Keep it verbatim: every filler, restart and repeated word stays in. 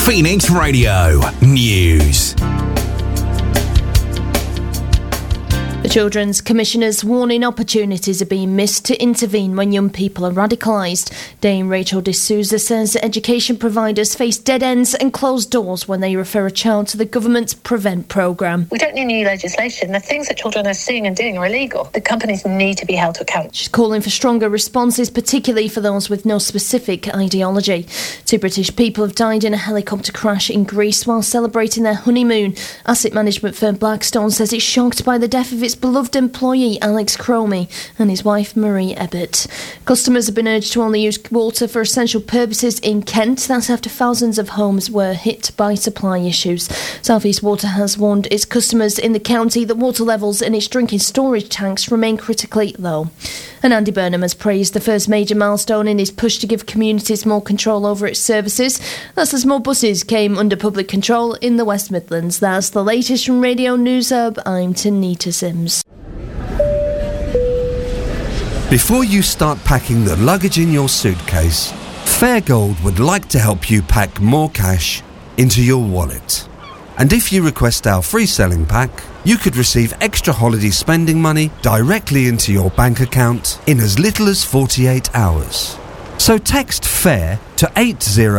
Phoenix Radio News. The Children's Commissioner's warning opportunities are being missed to intervene when young people are radicalised. Dame Rachel D'Souza says education providers face dead ends and closed doors when they refer a child to the government's Prevent programme. We don't need new legislation. The things that children are seeing and doing are illegal. The companies need to be held to account. She's calling for stronger responses, particularly for those with no specific ideology. Two British people have died in a helicopter crash in Greece while celebrating their honeymoon. Asset management firm Blackstone says it's shocked by the death of its beloved employee Alex Cromie and his wife Marie Ebbett. Customers have been urged to only use water for essential purposes in Kent. That's after thousands of homes were hit by supply issues. South East Water has warned its customers in the county that water levels in its drinking storage tanks remain critically low. And Andy Burnham has praised the first major milestone in his push to give communities more control over its services. That's as more buses came under public control in the West Midlands. That's the latest from Radio News Hub. I'm Tanita Sims. Before you start packing the luggage in your suitcase, Fairgold would like to help you pack more cash into your wallet. And if you request our free selling pack, you could receive extra holiday spending money directly into your bank account in as little as forty-eight hours. So text FAIR to eight zero